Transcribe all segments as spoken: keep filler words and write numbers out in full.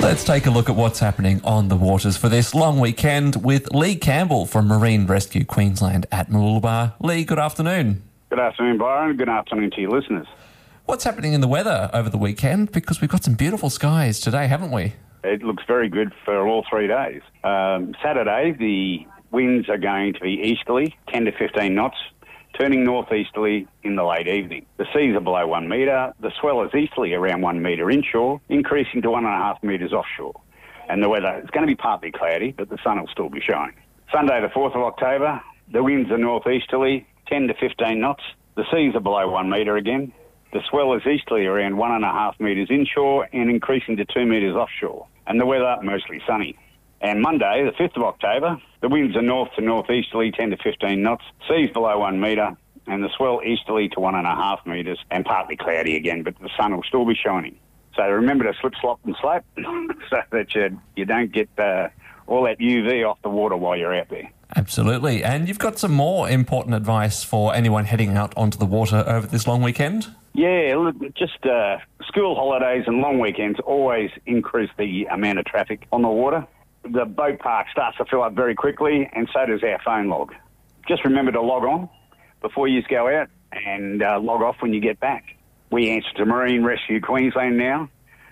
Let's take a look at what's happening on the waters for this long weekend with Lee Campbell from Marine Rescue Queensland at Mooloolaba. Lee, good afternoon. Good afternoon, Byron. Good afternoon to your listeners. What's happening in the weather over the weekend? Because we've got some beautiful skies today, haven't we? It looks very good for all three days. Um, Saturday, the winds are going to be easterly, ten to fifteen knots, turning northeasterly in the late evening. The seas are below one metre. The swell is easterly around one metre inshore, increasing to one and a half metres offshore. And the weather is going to be partly cloudy, but the sun will still be shining. Sunday, the fourth of October, the winds are northeasterly, ten to fifteen knots. The seas are below one metre again. The swell is easterly around one and a half metres inshore and increasing to two metres offshore. And the weather mostly sunny. And Monday, the fifth of October, the winds are north to northeasterly, ten to fifteen knots, seas below one metre, and the swell easterly to one and a half metres, and partly cloudy again, but the sun will still be shining. So remember to slip, slop and slap so that you, you don't get uh, all that U V off the water while you're out there. Absolutely. And you've got some more important advice for anyone heading out onto the water over this long weekend? Yeah, look, just uh, school holidays and long weekends always increase the amount of traffic on the water. The boat park starts to fill up very quickly, and so does our phone log. Just remember to log on before you go out and uh, log off when you get back. We answer to Marine Rescue Queensland now,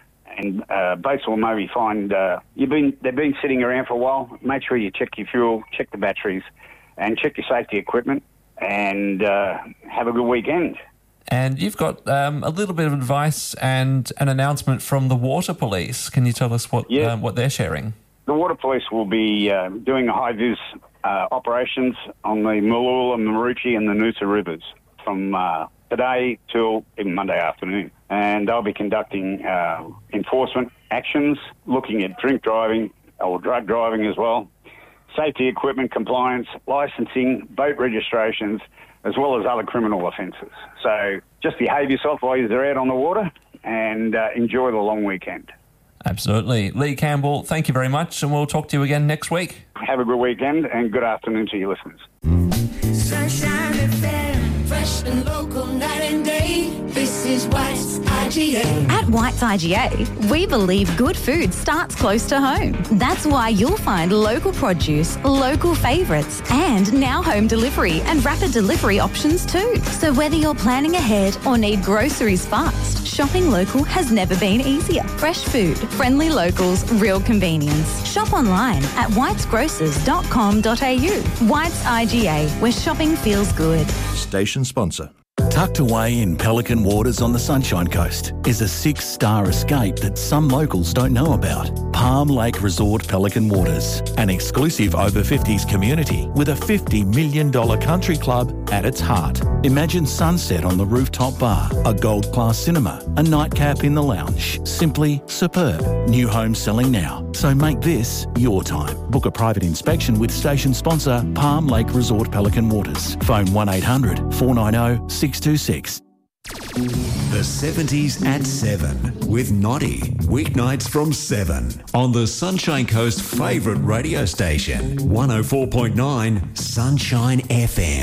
and uh, boats will maybe find uh, you've been they've been sitting around for a while. Make sure you check your fuel, check the batteries, and check your safety equipment, and uh, have a good weekend. And you've got um, a little bit of advice and an announcement from the Water Police. Can you tell us what yeah. um, what they're sharing? The Water Police will be uh, doing a high-vis uh, operations on the Mooloola, Maroochy and the Noosa rivers from uh, today till even Monday afternoon. And they'll be conducting uh, enforcement actions, looking at drink driving or drug driving as well, safety equipment compliance, licensing, boat registrations, as well as other criminal offences. So just behave yourself while you're out on the water and uh, enjoy the long weekend. Absolutely. Lee Campbell, thank you very much, and we'll talk to you again next week. Have a good weekend and good afternoon to your listeners. Sunshine F M, fresh and local night and day. This is White's I G A. At White's I G A, we believe good food starts close to home. That's why you'll find local produce, local favourites, and now home delivery and rapid delivery options too. So whether you're planning ahead or need groceries fast, shopping local has never been easier. Fresh food, friendly locals, real convenience. Shop online at whites grocers dot com dot a u. White's I G A, where shopping feels good. Station sponsor. Tucked away in Pelican waters on the Sunshine Coast is a six-star escape that some locals don't know about. Palm Lake Resort Pelican Waters, an exclusive over fifties community with a fifty million dollars country club at its heart. Imagine sunset on the rooftop bar, a gold-class cinema, a nightcap in the lounge. Simply superb. New homes selling now, so make this your time. Book a private inspection with station sponsor Palm Lake Resort Pelican Waters. Phone one eight hundred four nine zero six two six. The seventies at seven with Noddy. Weeknights from seven on the Sunshine Coast favourite radio station, one oh four point nine Sunshine F M.